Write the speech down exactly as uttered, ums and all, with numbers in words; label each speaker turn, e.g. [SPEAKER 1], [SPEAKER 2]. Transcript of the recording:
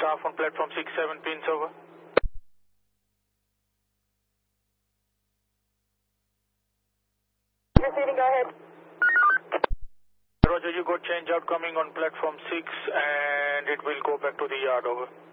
[SPEAKER 1] staff on platform six seven pins over.
[SPEAKER 2] Receiving, go ahead.
[SPEAKER 1] Roger, you got change out coming on platform six and it will go back to the yard over.